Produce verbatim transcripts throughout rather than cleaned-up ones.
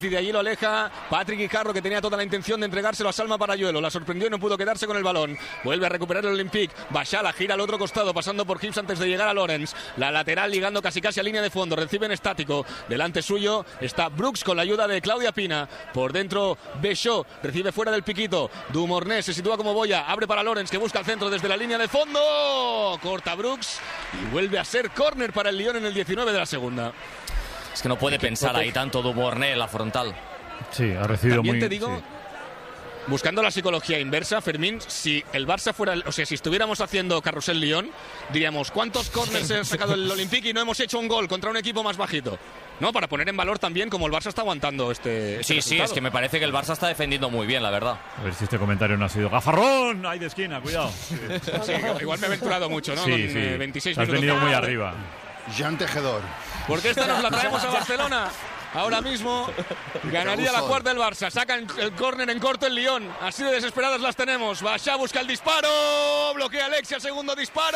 Y de allí lo aleja Patrick Guijarro, que tenía toda la intención de entregárselo a Salma Parayuelo. La sorprendió y no pudo quedarse con el balón. Vuelve a recuperar el Olympique. Bashala gira al otro costado, pasando por Gibbs antes de llegar a Lorenz. La lateral ligando casi casi a línea de fondo. Recibe en estático. Delante suyo está Brooks con la ayuda de Claudia Pina. Por dentro Béchot recibe fuera del piquito. Dumornés se sitúa como boya. Abre para Lorenz, que busca el centro desde la línea de fondo. Corta Brooks y vuelve a ser córner para el Lyon en el diecinueve de la segunda. Es que no puede pensar ahí tanto Dumornés en la frontal. Sí, ha recibido También muy... te digo, sí. Buscando la psicología inversa, Fermín, si el Barça fuera, o sea, si estuviéramos haciendo Carrusel Lyon, diríamos, ¿cuántos córners se ha sacado el Olympique y no hemos hecho un gol contra un equipo más bajito? No, para poner en valor también cómo el Barça está aguantando este, este Sí, resultado. sí, es que me parece que el Barça está defendiendo muy bien, la verdad. A ver si este comentario no ha sido gafarrón, ahí de esquina, cuidado. Sí, sí, igual me he aventurado mucho, ¿no? Sí, Con, sí. eh, veintiséis Has minutos. venido muy arriba. Jean Tejedor. Porque esta nos la traemos a Barcelona. Ahora mismo ganaría la cuarta el Barça. Sacan el córner en corto el Lyon. Así de desesperadas las tenemos. Basha busca el disparo. Bloquea Alexia el segundo disparo.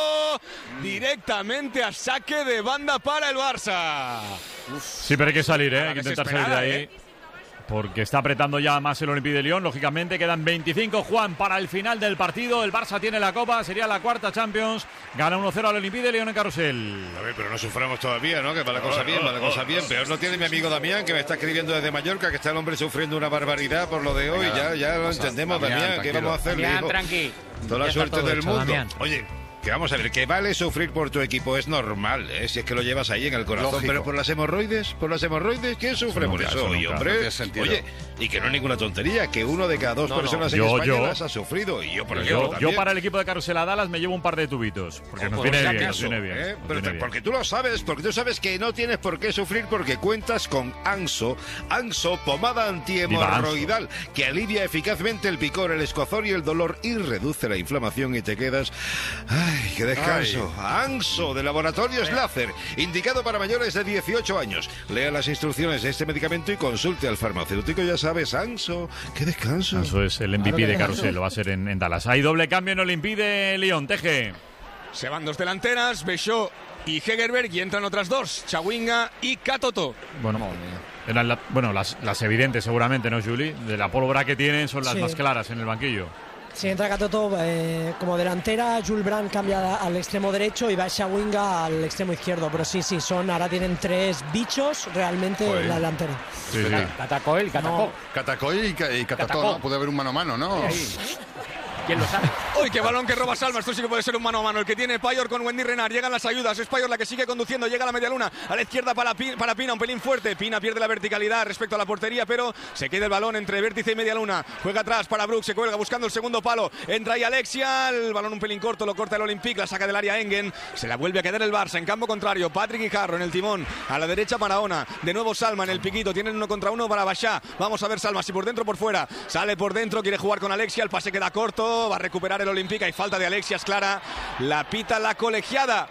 Directamente a saque de banda para el Barça. Sí, pero hay que salir, ¿eh? Hay que intentar salir de ahí. ¿eh? Porque está apretando ya más el Olympique de Lyon. Lógicamente quedan veinticinco, Juan, para el final del partido. El Barça tiene la Copa, sería la cuarta Champions. Gana uno cero al Olympique de Lyon en Carrusel. A ver, pero no suframos todavía, ¿no? Que va la cosa bien, va la cosa bien. Peor no tiene mi amigo Damián, que me está escribiendo desde Mallorca, que está el hombre sufriendo una barbaridad por lo de hoy. Ya, ya lo entendemos, Damián. ¿Qué vamos a hacer? Damián, tranqui. Toda la suerte del hecho, mundo. Damián. Oye, que vamos a ver, que vale sufrir por tu equipo, es normal, ¿eh? Si es que lo llevas ahí en el corazón. Lógico. Pero por las hemorroides, por las hemorroides, ¿quién sufre Eso por nunca, eso eso hoy, nunca. hombre? No tiene sentido. Oye, y que no es ninguna tontería, que uno de cada dos No, no. personas en Yo, España yo. las ha sufrido. Y yo, por ejemplo, Yo, yo también. para el equipo de Carrusel a Dallas me llevo un par de tubitos. Porque nos Por viene si bien, nos acaso, viene bien. ¿eh? nos Pero viene bien. porque tú lo sabes, porque tú sabes que no tienes por qué sufrir porque cuentas con Anso. Anso, pomada antihemorroidal, que alivia eficazmente el picor, el escozor y el dolor y reduce la inflamación y te quedas... ¡Ay, qué descanso! Anso, de Laboratorios Láser, indicado para mayores de dieciocho años. Lea las instrucciones de este medicamento y consulte al farmacéutico, ya sabes, Anso. ¡Qué descanso! Eso es el M V P de Carrusel, lo va a ser en, en Dallas. Hay doble cambio en Olympique de Lyon, Teje. Se van dos delanteras, Béchot y Hegerberg, y entran otras dos, Chawinga y Katoto. Bueno, eran la- bueno las, las evidentes seguramente, ¿no, Juli? De la pólvora que tienen son las Sí. más claras en el banquillo. Si entra Katoto eh, como delantera, Jules Brand cambia al extremo derecho y va Chawinga al extremo izquierdo. Pero sí, sí, son ahora tienen tres bichos realmente Joder. en la delantera. Sí, sí. Catacó él, catacó. Catacoy y, Ca- y Catató, Catacó. ¿no? Puede haber un mano a mano, ¿no? ¿Quién lo sabe? ¡Uy, qué balón que roba Salma! Esto sí que puede ser un mano a mano. El que tiene Payor con Wendy Renard. Llegan las ayudas. Es Payor la que sigue conduciendo. Llega a la media luna. A la izquierda para, Pi- para Pina. Un pelín fuerte. Pina pierde la verticalidad respecto a la portería, pero se queda el balón entre vértice y media luna. Juega atrás para Brooks. Se cuelga buscando el segundo palo. Entra ahí Alexia. El balón un pelín corto. Lo corta el Olympique. La saca del área Engen. Se la vuelve a quedar el Barça. En campo contrario. Patrick Guijarro en el timón. A la derecha Paraona. De nuevo Salma en el piquito. Tienen uno contra uno para Basha. Vamos a ver Salma. Si por dentro o por fuera. Sale por dentro. Quiere jugar con Alexia. El pase queda corto. Va a recuperar el Olympique. Hay falta de Alexia, es clara. La pita la colegiada.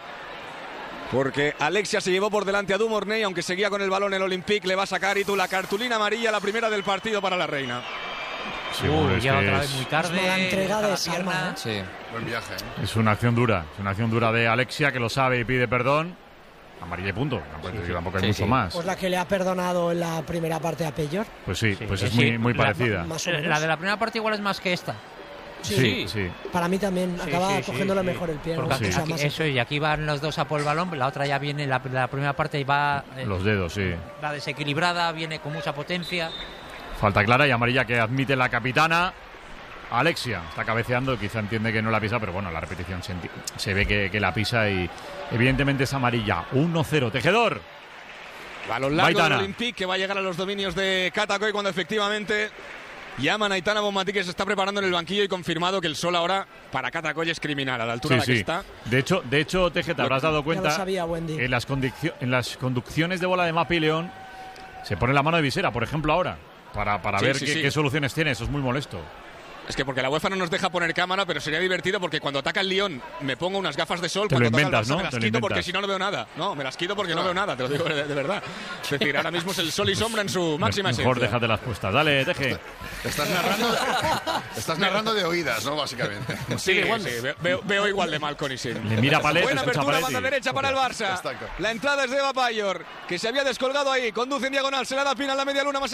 Porque Alexia se llevó por delante a Dumornay, aunque seguía con el balón el Olympique. Le va a sacar y tú la cartulina amarilla, la primera del partido para la Reina. Sí, Uy, es ya que otra es- vez muy tarde. Es mala entrega deja de la Salma, pierna. ¿eh? Sí. Buen viaje, ¿eh? Es una acción dura, es una acción dura de Alexia, que lo sabe y pide perdón. Amarilla y punto, tampoco, Sí, sí. tampoco hay Sí, mucho sí. más. Pues la que le ha perdonado en la primera parte a Payor. Pues sí, Sí, pues sí, es muy, sí. muy La- parecida. Más o menos. La de la primera parte igual es más que esta. Sí, sí. Para mí también Sí, acaba sí, sí, cogiéndole sí. mejor el pie. Porque ¿no? aquí- O sea, aquí- más- eso, y aquí van los dos a por el balón, la otra ya viene, la, la primera parte y va, eh, Los dedos, sí. va desequilibrada, viene con mucha potencia. Falta clara y amarilla que admite la capitana. Alexia está cabeceando, quizá entiende que no la pisa, pero bueno, la repetición se, enti- se ve que, que la pisa y evidentemente es amarilla. uno cero, Tejedor. Balón largo Maitana. del Olympique que va a llegar a los dominios de Katakoy cuando efectivamente llaman a Aitana Bonmatí, que se está preparando en el banquillo, y confirmado que el sol ahora para Katakoy es criminal a la altura Sí, a la que sí. está. De hecho, de hecho, Teje, te habrás dado Ya lo cuenta sabía, Wendy. en las, condicio- en las conducciones de bola de Mapi León se pone la mano de visera, por ejemplo, ahora, para, para Sí, ver sí, qué, sí. qué soluciones tiene. Eso es muy molesto. Es que porque la UEFA no nos deja poner cámara, pero sería divertido porque cuando ataca el Lyon me pongo unas gafas de sol, te cuando lo inventas, toca el Barça, ¿no? me las Te lo quito inventas. porque si no no veo nada. No, me las quito porque no veo nada, te lo digo de, de verdad. Es decir, ahora mismo es el sol y sombra en su máxima esencia. Mejor déjate las puestas. Dale, Teje. Estás narrando, estás narrando de oídas, ¿no? Básicamente. Sí, sí, veo, veo igual de mal con Isin. Le mira a Palet, Buena escucha a apertura, Palet banda y- derecha para el Barça. La entrada es de Eva Payor, que se había descolgado ahí. Conduce en diagonal, se la da Pina en la media luna más